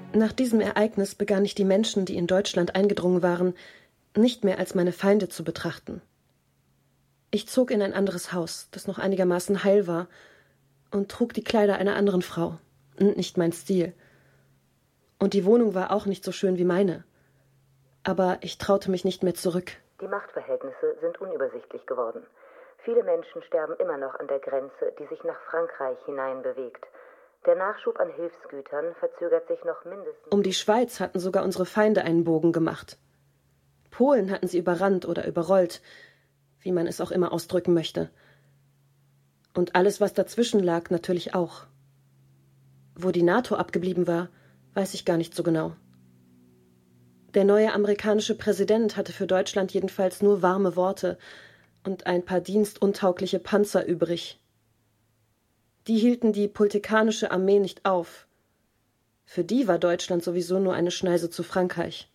Nach diesem Ereignis begann ich die Menschen, die in Deutschland eingedrungen waren, nicht mehr als meine Feinde zu betrachten. Ich zog in ein anderes Haus, das noch einigermaßen heil war, und trug die Kleider einer anderen Frau, nicht mein Stil. Und die Wohnung war auch nicht so schön wie meine. Aber ich traute mich nicht mehr zurück. Die Machtverhältnisse sind unübersichtlich geworden. Viele Menschen sterben immer noch an der Grenze, die sich nach Frankreich hinein bewegt. Der Nachschub an Hilfsgütern verzögert sich noch mindestens... Um die Schweiz hatten sogar unsere Feinde einen Bogen gemacht. Polen hatten sie überrannt oder überrollt, wie man es auch immer ausdrücken möchte. Und alles, was dazwischen lag, natürlich auch. Wo die NATO abgeblieben war, weiß ich gar nicht so genau. Der neue amerikanische Präsident hatte für Deutschland jedenfalls nur warme Worte und ein paar dienstuntaugliche Panzer übrig. Die hielten die pultikanische Armee nicht auf. Für die war Deutschland sowieso nur eine Schneise zu Frankreich.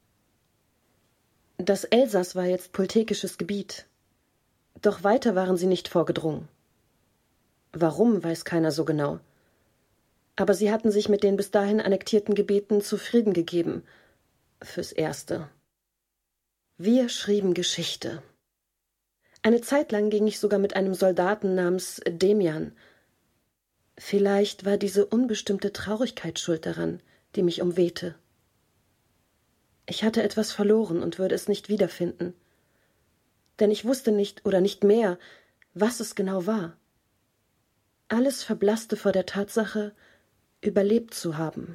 Das Elsass war jetzt pultekisches Gebiet. Doch weiter waren sie nicht vorgedrungen. Warum, weiß keiner so genau. Aber sie hatten sich mit den bis dahin annektierten Gebieten zufrieden gegeben. Fürs Erste. Wir schrieben Geschichte. Eine Zeit lang ging ich sogar mit einem Soldaten namens Demian. Vielleicht war diese unbestimmte Traurigkeit schuld daran, die mich umwehte. Ich hatte etwas verloren und würde es nicht wiederfinden. Denn ich wusste nicht oder nicht mehr, was es genau war. Alles verblasste vor der Tatsache, überlebt zu haben.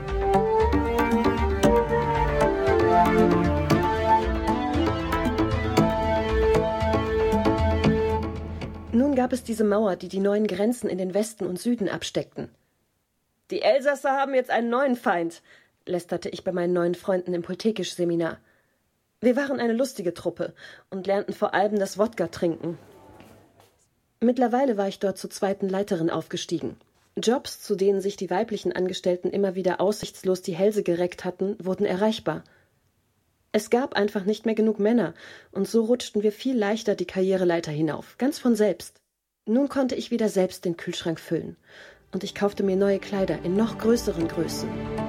Nun gab es diese Mauer, die die neuen Grenzen in den Westen und Süden absteckten. »Die Elsasser haben jetzt einen neuen Feind«, lästerte ich bei meinen neuen Freunden im Pultekisch-Seminar. Wir waren eine lustige Truppe und lernten vor allem das Wodka trinken. Mittlerweile war ich dort zur zweiten Leiterin aufgestiegen. Jobs, zu denen sich die weiblichen Angestellten immer wieder aussichtslos die Hälse gereckt hatten, wurden erreichbar. Es gab einfach nicht mehr genug Männer, und so rutschten wir viel leichter die Karriereleiter hinauf, ganz von selbst. Nun konnte ich wieder selbst den Kühlschrank füllen, und ich kaufte mir neue Kleider in noch größeren Größen.